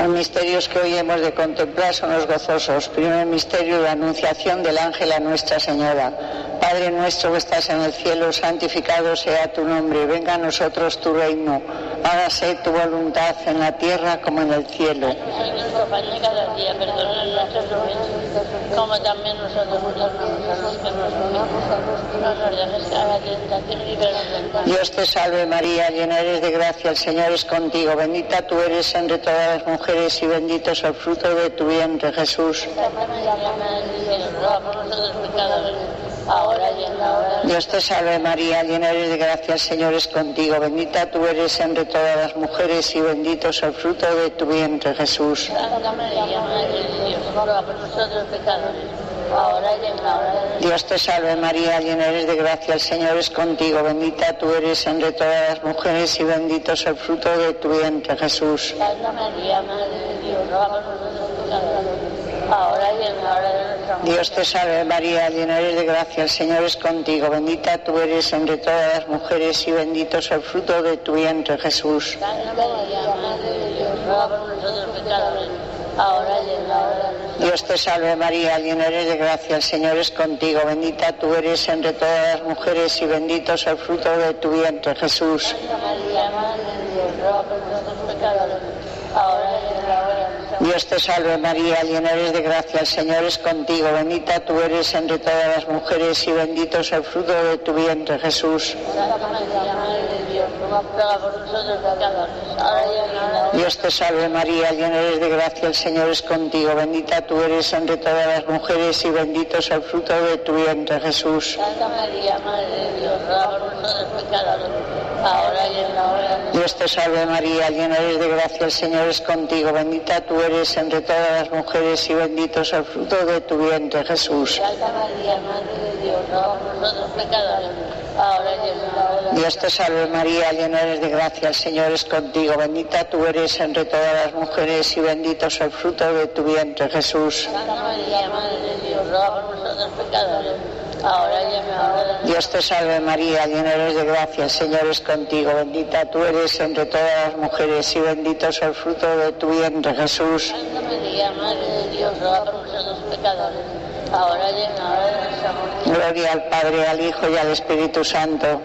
Los misterios que hoy hemos de contemplar son los gozosos. Primer misterio, la anunciación del ángel a Nuestra Señora. Padre nuestro que estás en el cielo, santificado sea tu nombre. Venga a nosotros tu reino. Hágase tu voluntad en la tierra como en el cielo. Nuestro pan de cada día, perdona nuestras ofensas, como también nosotros perdonamos a los que nos ofenden. No nos dejes caer en la tentación y líbranos del mal. Dios te salve María, llena eres de gracia, el Señor es contigo. Bendita tú eres entre todas las mujeres y bendito es el fruto de tu vientre, Jesús. Santa María, Madre de Dios, ruega por nosotros pecadores, ahora y en la hora de... Dios te salve María, llena eres de gracia, el Señor es contigo. Bendita tú eres entre todas las mujeres y bendito es el fruto de tu vientre, Jesús. Santa María, Madre de Dios, ruega por nosotros pecadores, ahora y en la hora de... Dios te salve María, llena eres de gracia, el Señor es contigo. Bendita tú eres entre todas las mujeres y bendito es el fruto de tu vientre, Jesús. Santa María, Madre de Dios, ruega por nosotros pecadores, ahora y en la hora de nuestra muerte. Dios te salve María, llena eres de gracia, el Señor es contigo. Bendita tú eres entre todas las mujeres y bendito es el fruto de tu vientre, Jesús. Santa María, Madre de Dios, ruega por nosotros pecadores, ahora y en la hora de nuestra muerte. Dios te salve María, llena eres de gracia, el Señor es contigo. Bendita tú eres entre todas las mujeres y bendito es el fruto de tu vientre, Jesús. Santa María, Madre de Dios, ruega por nosotros pecadores, ahora y en la hora de nuestra muerte. Dios te salve María, llena eres de gracia, el Señor es contigo. Bendita tú eres entre todas las mujeres y bendito es el fruto de tu vientre, Jesús. Santa María, Madre de Dios, ruega por nosotros pecadores, ahora y en la hora de... Dios te salve María, llena eres de gracia, el Señor es contigo. Bendita tú eres entre todas las mujeres y bendito es el fruto de tu vientre, Jesús. Santa María, Madre de Dios, ruega por nosotros pecadores, ahora y en la hora de... Dios te salve María, llena eres de gracia, el Señor es contigo. Bendita tú eres entre todas las mujeres y bendito es el fruto de tu vientre, Jesús. Santa María, Madre de Dios, ruega por nosotros pecadores, ahora y en la hora de... Dios te salve María, llena eres de gracia, el Señor es contigo. Bendita tú eres entre todas las mujeres y bendito es el fruto de tu vientre, Jesús. Santa María, Madre de Dios, ruega por nosotros pecadores, ahora y en la hora de... Dios te salve María, llena eres de gracia, el Señor es contigo. Bendita tú eres entre todas las mujeres y bendito es el fruto de tu vientre, Jesús. Santa María, Madre de Dios, ruega por nosotros pecadores, ahora y en la hora de nuestra muerte. Gloria al Padre, al Hijo y al Espíritu Santo.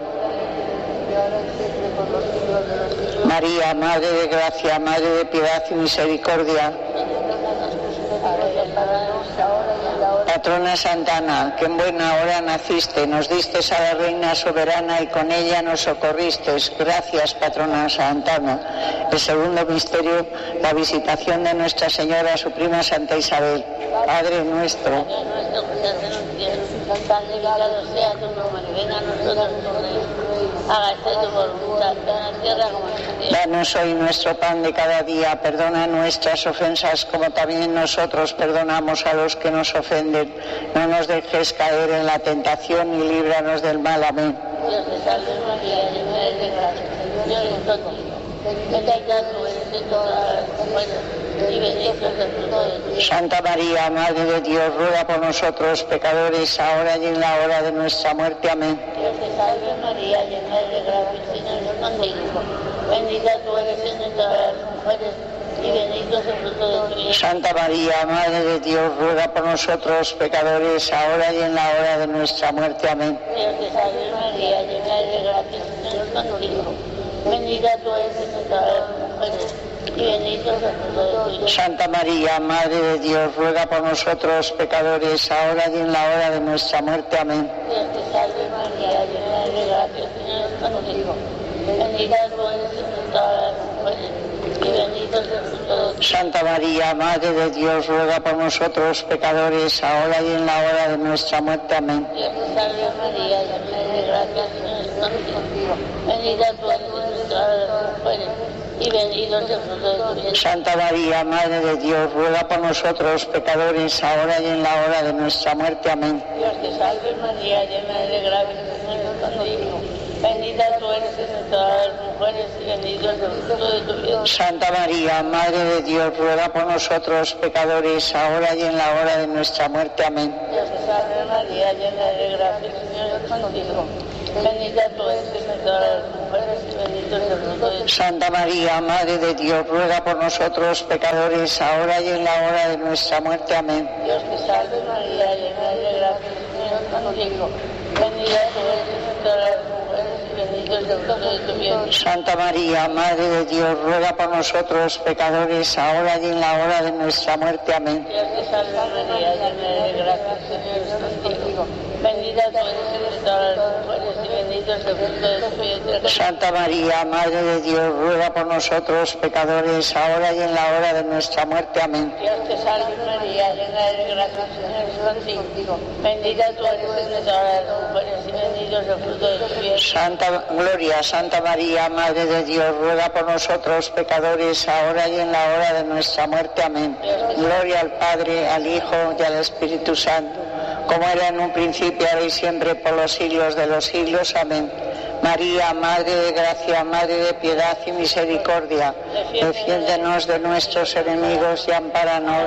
María, Madre de gracia, Madre de piedad y misericordia. Patrona Santana, que en buena hora naciste, nos diste a la Reina soberana y con ella nos socorriste. Gracias, Patrona Santana. El segundo misterio, la visitación de Nuestra Señora a su prima Santa Isabel. Padre nuestro, santificado sea tu nombre, venga a nosotros tu reino, hágase tu voluntad, en la tierra como en el cielo. danos hoy nuestro pan de cada día, perdona nuestras ofensas como también nosotros perdonamos a los que nos ofenden. No nos dejes caer en la tentación y líbranos del mal. Amén. Dios te salve María, llena eres de gracia, el Señor es contigo. Bendita tú eres entre todas las mujeres y bendito es el fruto de tu vientre. Santa María, Madre de Dios, ruega por nosotros pecadores, ahora y en la hora de nuestra muerte. Amén. Dios te salve María, llena eres de gracia, el Señor es contigo. Bendita tú eres entre todas las mujeres y bendito es el fruto de tu vientre. Santa María, Madre de Dios, ruega por nosotros pecadores, ahora y en la hora de nuestra muerte. Amén. Dios te salve María, llena eres de gracia, el Señor es contigo. Bendita tú eres entre todas las mujeres y bendito es el fruto de tu vientre. Santa María, Madre de Dios, ruega por nosotros pecadores, ahora y en la hora de nuestra muerte. Amén. Dios te salve María, llena eres de gracia, el Señor es contigo. Bendita tú eres entre todas las mujeres y bendito es el fruto de tu vientre. Santa María, Madre de Dios, ruega por nosotros pecadores, ahora y en la hora de nuestra muerte. Amén. Dios te salve María, llena eres de gracia, el Señor es contigo. Bendita tú eres entre todas las mujeres y bendito es el fruto de tu vientre. Santa María, Madre de Dios, ruega por nosotros pecadores, ahora y en la hora de nuestra muerte. Amén. Dios te salve María, llena eres de gracia, el Señor es contigo. Bendita tú eres entre todas las mujeres y bendito es el fruto de tu vientre. Santa María, Madre de Dios, ruega por nosotros pecadores, ahora y en la hora de nuestra muerte. Amén. Dios te salve María, llena eres de gracia, el Señor es contigo. Bendita tú eres entre todas las mujeres y bendito es el fruto de tu vientre. Santa María, Madre de Dios, ruega por nosotros pecadores, ahora y en la hora de nuestra muerte. Amén. Dios te salve María, llena de gracia, el Señor es contigo. Bendita tú eres entre todas las mujeres y bendito es el fruto de tu vientre. Santa María, Madre de Dios, ruega por nosotros pecadores, ahora y en la hora de nuestra muerte. Amén. Dios te salve María, llena de gracia, el Señor es contigo. Bendita tú eres entre todas las mujeres y bendito es el fruto de tu vientre. Santa María, Madre de Dios, ruega por nosotros pecadores, ahora y en la hora de nuestra muerte. Amén. Dios te salve María, llena de gracia, el Señor es contigo. Bendita tú eres entre todas las mujeres y bendito es el fruto de tu vientre. Santa María, Madre de Dios, ruega por nosotros pecadores, ahora y en la hora de nuestra muerte. Amén. Gloria al Padre, al Hijo y al Espíritu Santo, como era en un principio, ahora y siempre, por los siglos de los siglos. Amén. María, Madre de gracia, Madre de piedad y misericordia, defiéndenos de nuestros enemigos y ampáranos.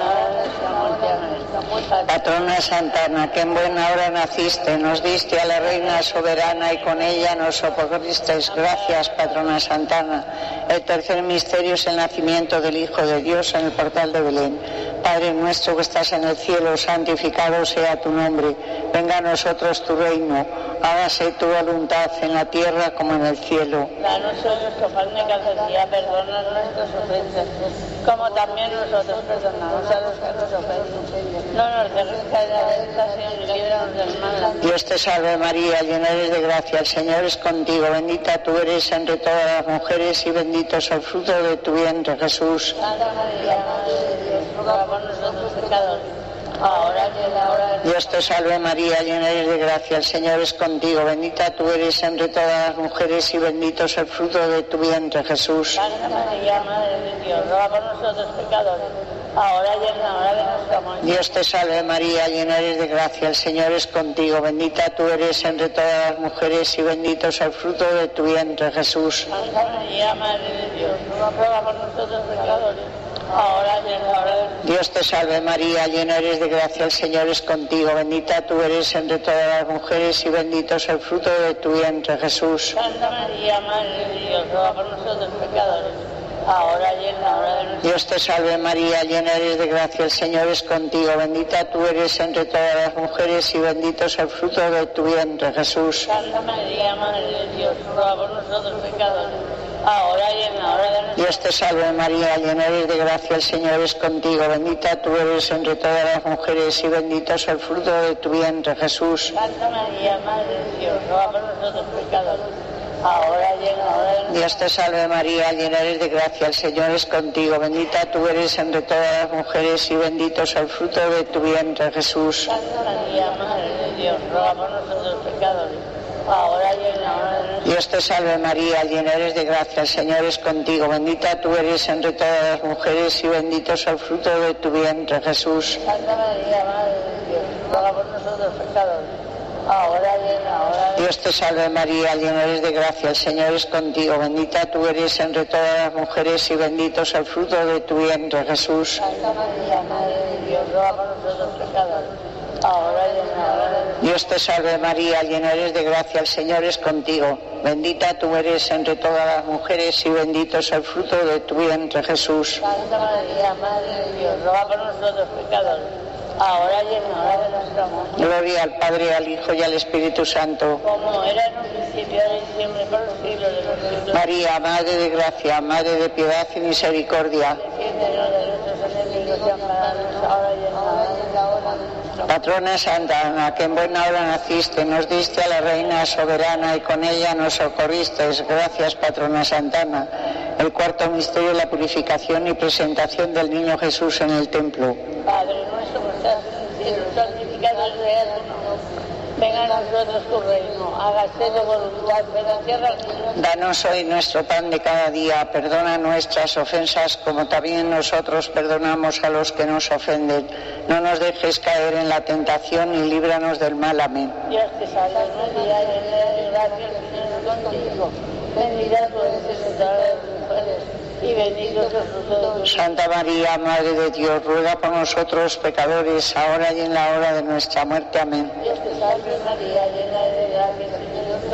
Patrona Santa Ana, que en buena hora naciste, nos diste a la Reina soberana y con ella nos socorristeis. Gracias, Patrona Santa Ana. El tercer misterio es el nacimiento del Hijo de Dios en el portal de Belén. Padre nuestro que estás en el cielo, santificado sea tu nombre. Venga a nosotros tu reino. Hágase tu voluntad en la tierra como en el cielo. Danos hoy nuestro pan de cada día, perdona nuestras ofensas, como también nosotros perdonamos a los que nos ofenden. No nos dejes caer en la tentación y líbranos del mal. Dios te salve María, llena eres de gracia, el Señor es contigo. Bendita tú eres entre todas las mujeres y bendito es el fruto de tu vientre, Jesús. Santa María, Madre de Dios, ruega por nosotros pecadores, ahora y en la hora de Dios te salve María, llena eres de gracia, el Señor es contigo. Bendita tú eres entre todas las mujeres y bendito es el fruto de tu vientre, Jesús. Santa María, Madre de Dios, ruega por nosotros pecadores, ahora y en la hora de nuestra muerte. Dios te salve María, llena eres de gracia, el Señor es contigo. Bendita tú eres entre todas las mujeres y bendito es el fruto de tu vientre, Jesús. Santa María, Madre de Dios, ruega por nosotros pecadores, ahora y en la hora de nuestra muerte. Dios te salve María, llena eres de gracia, el Señor es contigo. Bendita tú eres entre todas las mujeres y bendito es el fruto de tu vientre, Jesús. Santa María, Madre de Dios, ruega por nosotros pecadores, ahora y en la hora de nuestra Dios te salve María, llena eres de gracia, el Señor es contigo. Bendita tú eres entre todas las mujeres y bendito es el fruto de tu vientre, Jesús. Santa María, Madre de Dios, ruega por nosotros pecadores, ahora y en la hora de nuestra Dios te salve María, llena eres de gracia, el Señor es contigo. Bendita tú eres entre todas las mujeres y bendito es el fruto de tu vientre, Jesús. Santa María, Madre de Dios, ruega por nosotros pecadores, ahora y en la hora de nuestra Dios te salve María, llena eres de gracia, el Señor es contigo. Bendita tú eres entre todas las mujeres y bendito es el fruto de tu vientre, Jesús. Santa María, Madre de Dios, ruega por nosotros pecadores, ahora y en la hora de nuestra Dios te salve María, llena eres de gracia, el Señor es contigo. Bendita tú eres entre todas las mujeres y bendito es el fruto de tu vientre, Jesús. Santa María, Madre de Dios, ruega por nosotros pecadores, ahora y en la hora de Dios te salve María, llena eres de gracia, el Señor es contigo. Bendita tú eres entre todas las mujeres y bendito es el fruto de tu vientre, Jesús. Santa María, Madre de Dios, ruega por nosotros pecadores, ahora y en la hora de Dios te salve María, llena eres de gracia, el Señor es contigo. Bendita tú eres entre todas las mujeres y bendito es el fruto de tu vientre, Jesús. Santa María, Madre de Dios, ruega por nosotros pecadores, ahora y en la hora de nuestra muerte. Gloria al Padre, al Hijo y al Espíritu Santo. Como era en un principio, ahora y siempre, por los siglos de los siglos. María, Madre de gracia, Madre de piedad y misericordia. Defiéndenos de nuestros enemigos y amparanos ahora y en la hora de nuestra muerte. Patrona Santa Ana, que en buena hora naciste, nos diste a la Reina soberana y con ella nos socorristeis. Gracias, Patrona Santa Ana. El cuarto misterio, la purificación y presentación del niño Jesús en el templo. Padre nuestro que estás en el cielo, santificado sea tu nombre. Venga a nosotros tu reino, hágase tu voluntad, en la tierra como Danos hoy nuestro pan de cada día, perdona nuestras ofensas como también nosotros perdonamos a los que nos ofenden. No nos dejes caer en la tentación y líbranos del mal. Amén. Dios te salve María, llena de gracia, el Señor es contigo. Bendita tú eres entre todas las mujeres y bendito es el fruto de tu vientre. Santa María, Madre de Dios, ruega por nosotros pecadores, ahora y en la hora de nuestra muerte. Amén. Dios te salve María, llena de gracia, el Señor es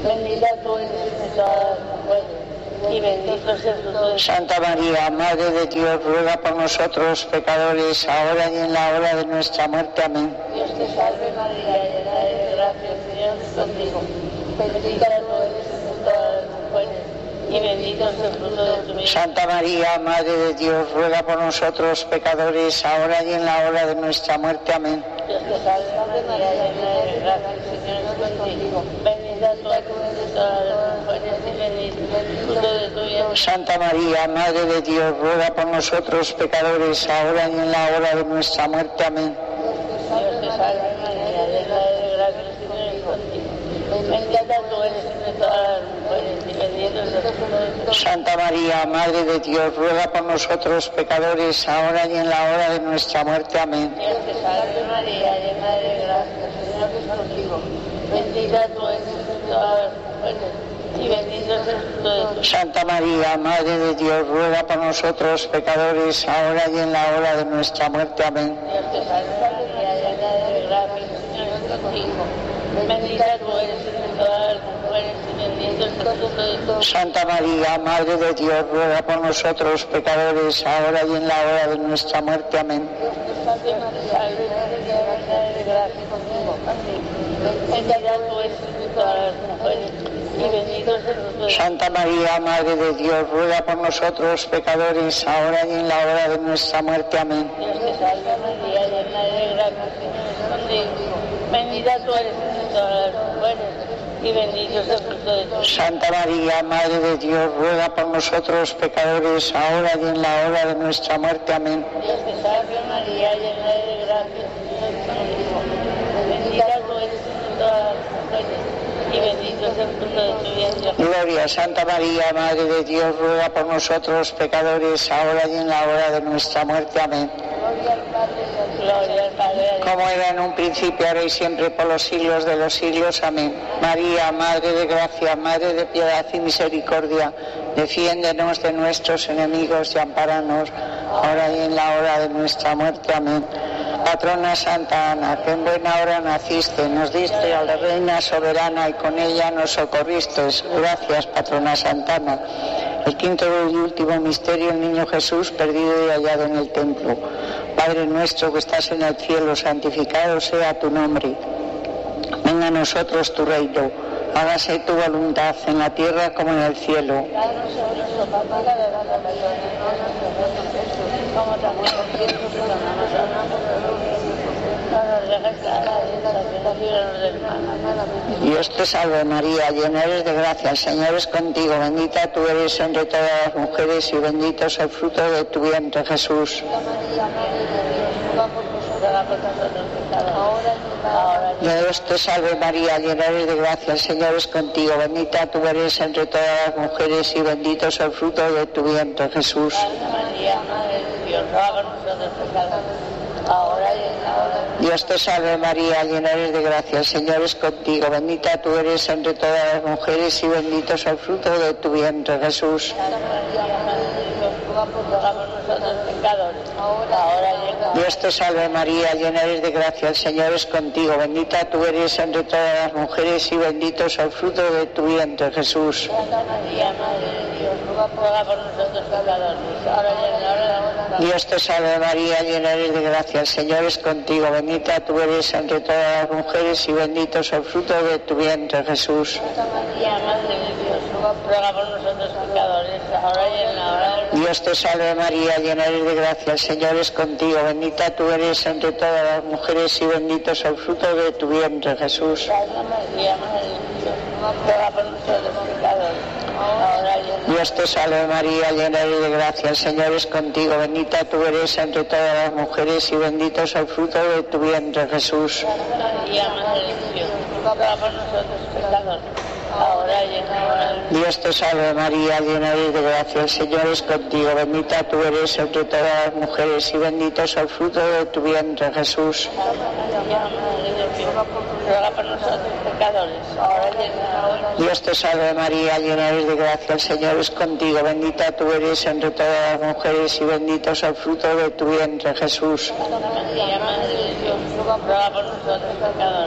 Bendita tú eres entre todas las mujeres, y bendito es el fruto de tu vientre. Santa María, Madre de Dios, ruega por nosotros pecadores, ahora y en la hora de nuestra muerte. Amén. Dios te salve María, llena eres de gracia, el Señor es contigo. Bendita tú eres entre todas las mujeres, y bendito es el fruto de tu vientre. Santa María, Madre de Dios, ruega por nosotros pecadores, ahora y en la hora de nuestra muerte. Amén. Dios te salve María, llena eres de gracia, el Señor es contigo. Bendita tú eres entre todas las mujeres, y bendito es el fruto de tu vientre. Santa María, Madre de Dios, ruega por nosotros pecadores, ahora y en la hora de nuestra muerte. Amén. Dios te salve María, llena eres de gracia, el Señor es contigo. Bendita tú eres entre todas las mujeres, y bendito es el fruto de tu vientre. Santa María, Madre de Dios, ruega por nosotros pecadores, ahora y en la hora de nuestra muerte. Amén. Dios te salve María, llena eres de gracia, el Señor es contigo. Bendita tú eres entre todas las mujeres, y bendito es el fruto de tu vientre. Santa María, Madre de Dios, ruega por nosotros pecadores, ahora y en la hora de nuestra muerte. Amén. Dios te salve María, llena eres de gracia, el Señor es contigo. Bendita tú eres entre todas las mujeres, y bendito es el fruto de tu vientre. Santa María, Madre de Dios, ruega por nosotros pecadores, ahora y en la hora de nuestra muerte. Amén. Dios te salve María, llena eres de gracia, contigo. Bendita tú eres entre todas las mujeres, y bendito es el fruto de tu vientre. Santa María, Madre de Dios, ruega por nosotros pecadores, ahora y en la hora de nuestra muerte. Amén. Dios te salve María, llena eres de gracia, el Señor es contigo. Bendita tú eres entre todas las mujeres, y bendito es el fruto de tu vientre. Santa María, Madre de Dios, ruega por nosotros pecadores, ahora y en la hora de nuestra muerte. Amén. Dios te salve María, llena eres de gracia, el Señor es contigo. Bendita tú eres entre todas las mujeres, y bendito es el fruto de tu vientre. Gloria, Santa María, Madre de Dios, ruega por nosotros pecadores, ahora y en la hora de nuestra muerte. Amén. Gloria al Padre, al Hijo. Como era en un principio, ahora y siempre, por los siglos de los siglos. Amén. María, Madre de gracia, Madre de piedad y misericordia, defiéndenos de nuestros enemigos y ampáranos, ahora y en la hora de nuestra muerte. Amén. Patrona Santa Ana, que en buena hora naciste, nos diste a la Reina soberana y con ella nos socorriste. Gracias, Patrona Santa Ana. El quinto y último misterio, el niño Jesús perdido y hallado en el templo. Padre nuestro que estás en el cielo, santificado sea tu nombre. Venga a nosotros tu reino. Hágase tu voluntad en la tierra como en el cielo. Danos hoy nuestro pan de cada día, perdónanos nuestros pecados, como también nosotros perdonamos a nuestros enemigos. No nos dejes caer en la tentación, líbranos del mal. Dios te salve María, llena eres de gracia, el Señor es contigo, bendita tú eres entre todas las mujeres y bendito es el fruto de tu vientre, Jesús. María, Madre de Dios, ruega por nosotros pecadores, ahora y en la hora de Dios te salve María, llena eres de gracia, el Señor es contigo, bendita tú eres entre todas las mujeres y bendito es el fruto de tu vientre, Jesús. María, Madre de Dios, ruega por nosotros pecadores, ahora y en la hora de Dios te salve María, llena eres de gracia, el Señor es contigo, bendita tú eres entre todas las mujeres y bendito es el fruto de tu vientre, Jesús. María, Madre de Dios, ruega por nosotros pecadores, ahora y en la hora Dios te salve María, llena eres de gracia, el Señor es contigo, bendita tú eres entre todas las mujeres y bendito es el fruto de tu vientre, Jesús. María, Madre de Dios, ruega por nosotros pecadores, ahora y en la hora de Dios te salve María, llena eres de gracia, el Señor es contigo, bendita tú eres entre todas las mujeres y bendito es el fruto de tu vientre, Jesús. María, Madre de Dios, ruega por nosotros pecadores, ahora y en la hora de Dios te salve María, llena eres de gracia, el Señor es contigo, bendita tú eres entre todas las mujeres y bendito es el fruto de tu vientre, Jesús. María, Madre de Dios, ruega por nosotros pecadores, ahora y en la Dios te salve María, llena eres de gracia, el Señor es contigo, bendita tú eres entre todas las mujeres y bendito es el fruto de tu vientre, Jesús. María, Madre de Dios, ruega por nosotros pecadores, ahora y en la hora de Dios te salve María, llena eres de gracia, el Señor es contigo, bendita tú eres entre todas las mujeres y bendito es el fruto de tu vientre, Jesús. María, Madre de Dios, ruega por nosotros pecadores, ahora y en la hora de Dios te salve María, llena eres de gracia, el Señor es contigo, bendita tú eres entre todas las mujeres y bendito es el fruto de tu vientre, Jesús. María, Madre de Dios, ruega por nosotros pecadores,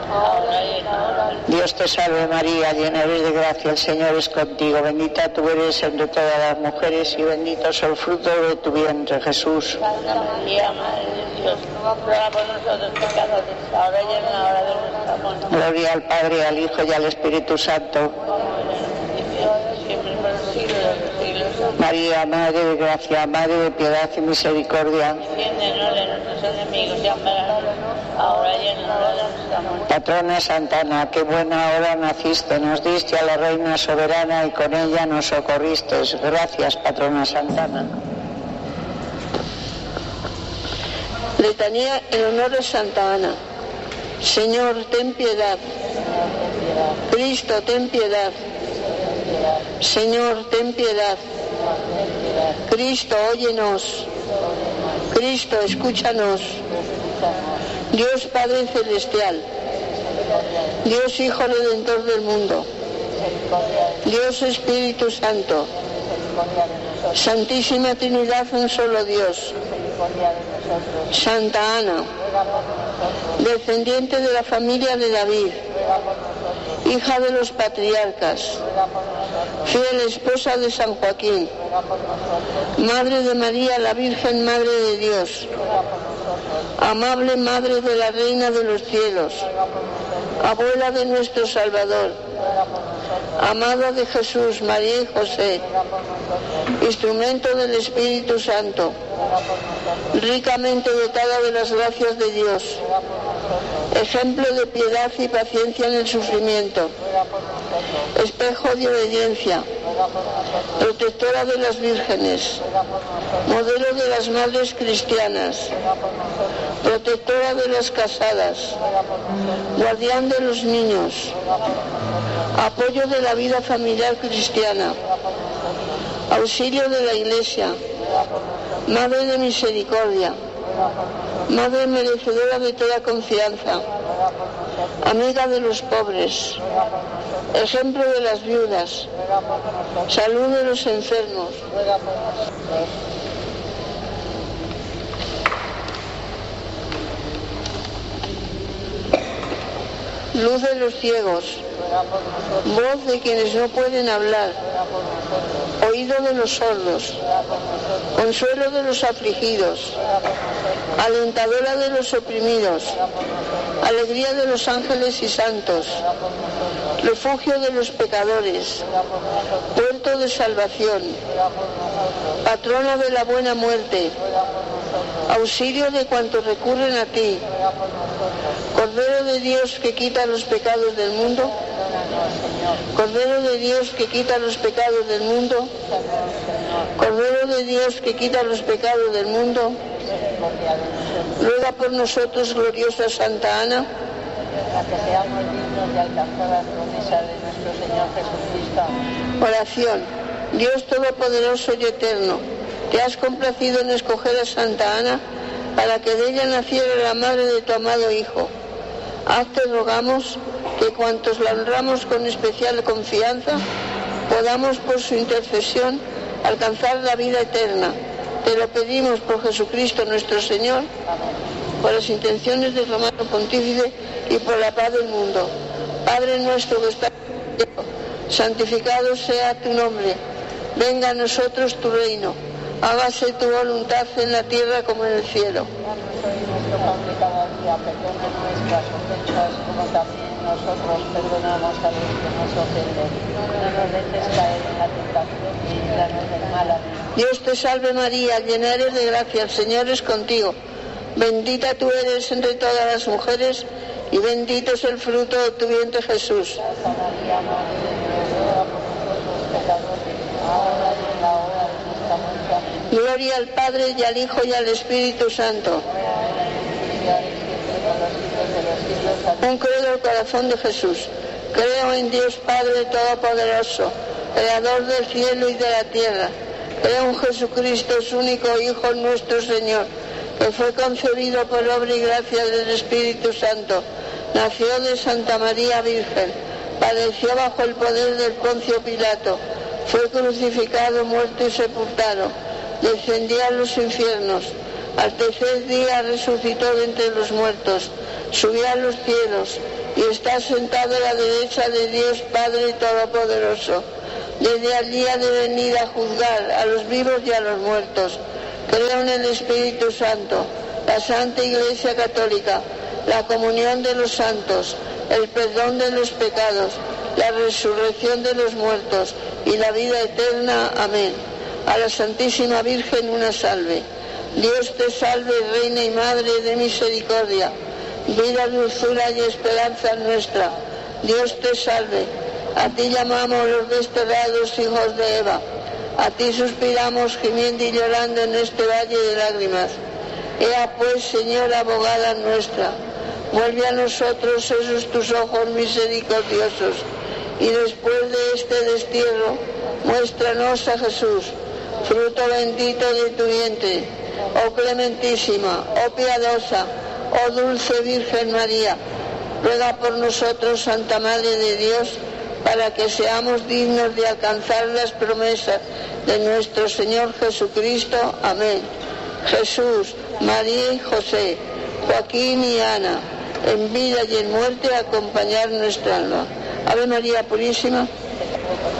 ahora y en la hora de Dios te salve María, llena eres de gracia, el Señor es contigo, bendita tú eres entre todas las mujeres y bendito es el fruto de tu vientre, Jesús. Santa María, Madre de Dios, ruega por nosotros pecadores, ahora y en la hora de nuestra muerte. Gloria al Padre, al Hijo y al Espíritu Santo. Siempre por los siglos de los siglos. María, Madre de gracia, Madre de piedad y misericordia. Defiéndenos de nuestros enemigos y amparanos, ahora y en la hora de nuestra muerte. Patrona Santana, qué buena hora naciste, nos diste a la Reina soberana y con ella nos socorriste. Gracias, Patrona Santana. Letanía en honor de Santa Ana. Señor, ten piedad. Cristo, ten piedad. Señor, ten piedad. Cristo, óyenos. Cristo, escúchanos. Dios Padre Celestial. Dios Hijo Redentor del mundo. Dios Espíritu Santo. Santísima Trinidad, un solo Dios. Santa Ana, descendiente de la familia de David, hija de los patriarcas, fiel esposa de San Joaquín, Madre de María, la Virgen Madre de Dios, amable Madre de la Reina de los cielos, abuela de nuestro Salvador, amada de Jesús, María y José, instrumento del Espíritu Santo, ricamente dotada de las gracias de Dios, ejemplo de piedad y paciencia en el sufrimiento, espejo de obediencia, protectora de las vírgenes, modelo de las madres cristianas, protectora de las casadas, guardián de los niños, apoyo de la vida familiar cristiana, auxilio de la Iglesia, Madre de misericordia, Madre merecedora de toda confianza, amiga de los pobres, ejemplo de las viudas, salud de los enfermos, luz de los ciegos, voz de quienes no pueden hablar, oído de los sordos, consuelo de los afligidos, alentadora de los oprimidos, alegría de los ángeles y santos, refugio de los pecadores, puerto de salvación, patrona de la buena muerte, auxilio de cuantos recurren a ti, Cordero de Dios que quita los pecados del mundo, Cordero de Dios que quita los pecados del mundo, Cordero de Dios que quita los pecados del mundo, ruega por nosotros, gloriosa Santa Ana, para que seamos dignos de alcanzar las promesas de nuestro Señor Jesucristo. Oración. Dios Todopoderoso y Eterno, te has complacido en escoger a Santa Ana para que de ella naciera la madre de tu amado Hijo. Hazte, rogamos, que cuantos la honramos con especial confianza, podamos por su intercesión alcanzar la vida eterna. Te lo pedimos por Jesucristo nuestro Señor, por las intenciones del Romano Pontífice y por la paz del mundo. Padre nuestro que estás en el cielo, santificado sea tu nombre. Venga a nosotros tu reino. Hágase tu voluntad en la tierra como en el cielo. Danos hoy nuestro pan de cada día, perdona nuestras ofensas como también nosotros perdonamos a los que nos ofenden. No nos dejes caer en la tentación y líbranos del mal. Amén. Dios te salve María, llena eres de gracia, el Señor es contigo. Bendita tú eres entre todas las mujeres y bendito es el fruto de tu vientre Jesús. Santa María, Madre de Dios, ruega por nosotros pecadores, ahora y en la hora de nuestra muerte. Amén. Gloria al Padre y al Hijo y al Espíritu Santo. Un credo al corazón de Jesús. Creo en Dios Padre Todopoderoso, Creador del cielo y de la tierra. Creo en Jesucristo, su único Hijo, nuestro Señor, que fue concebido por obra y gracia del Espíritu Santo. Nació de Santa María Virgen. Padeció bajo el poder del Poncio Pilato. Fue crucificado, muerto y sepultado. Descendió a los infiernos. Al tercer día resucitó de entre los muertos. subió a los cielos y está sentado a la derecha de Dios Padre Todopoderoso. Desde allí ha de venir a juzgar a los vivos y a los muertos. Creo en el Espíritu Santo, la Santa Iglesia Católica, la comunión de los santos, el perdón de los pecados, la resurrección de los muertos y la vida eterna. Amén. A la Santísima Virgen una salve. Dios te salve, Reina y Madre de misericordia, vida, dulzura y esperanza nuestra. Dios te salve. A ti llamamos los desterrados hijos de Eva. A ti suspiramos gimiendo y llorando en este valle de lágrimas. Ea pues, Señora abogada nuestra, vuelve a nosotros esos tus ojos misericordiosos, y después de este destierro, muéstranos a Jesús, fruto bendito de tu vientre. Oh clementísima, oh piadosa, oh dulce Virgen María, ruega por nosotros, Santa Madre de Dios, para que seamos dignos de alcanzar las promesas de nuestro Señor Jesucristo. Amén. Jesús, María y José, Joaquín y Ana, en vida y en muerte, acompañar nuestra alma. Ave María Purísima.